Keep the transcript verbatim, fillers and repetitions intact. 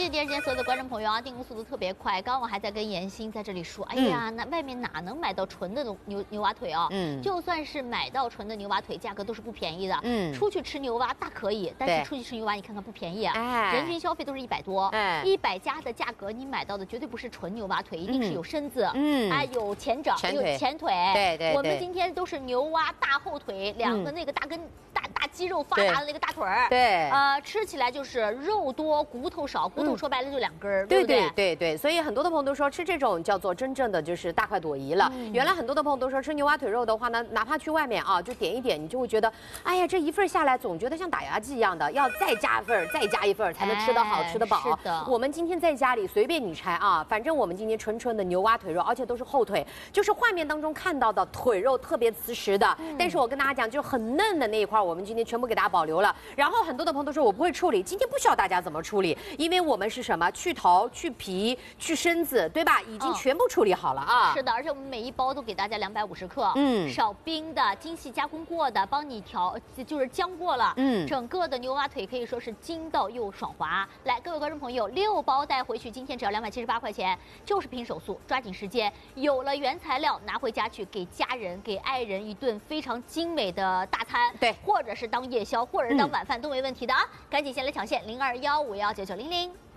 第一时间所有的观众朋友啊，订购速度特别快。刚刚我还在跟妍欣在这里说，哎呀，那外面哪能买到纯的牛牛蛙腿啊？嗯，就算是买到纯的牛蛙腿，价格都是不便宜的。嗯，出去吃牛蛙大可以，但是出去吃牛蛙你看看不便宜啊，哎、人均消费都是一百多，哎，一百加的价格你买到的绝对不是纯牛蛙腿，一定是有身子，嗯，哎，有前掌，有前腿，对对。我们今天都是牛蛙大后腿，两个那个大根大大肌肉发达的那个大腿儿，对，呃，吃起来就是肉多骨头少，骨头说白了就两根儿，对不对？ 对对对，所以很多的朋友都说吃这种叫做真正的就是大快朵颐了。嗯、原来很多的朋友都说吃牛蛙腿肉的话呢，哪怕去外面啊就点一点，你就会觉得，哎呀，这一份下来总觉得像打牙祭一样的，要再加一份再加一份才能吃得好、哎、吃得饱。是的，我们今天在家里随便你拆啊，反正我们今天纯纯的牛蛙腿肉，而且都是后腿，就是画面当中看到的腿肉特别瓷实的。嗯、但是我跟大家讲，就很嫩的那一块，我们今天全部给大家保留了。然后很多的朋友都说我不会处理，今天不需要大家怎么处理，因为我们是什么？去头、去皮、去身子，对吧？已经全部处理好了啊。 嗯、是的，而且我们每一包都给大家两百五十克，嗯，少冰的、精细加工过的，帮你调，就是浆过了，嗯，整个的牛蛙腿可以说是筋道又爽滑。来，各位观众朋友，六包带回去，今天只要两百七十八块钱，就是拼手速，抓紧时间，有了原材料拿回家去，给家人、给爱人一顿非常精美的大餐，对，或者是当夜宵，或者是当晚饭都没问题的啊！赶紧先来抢线零二幺五幺九九零零。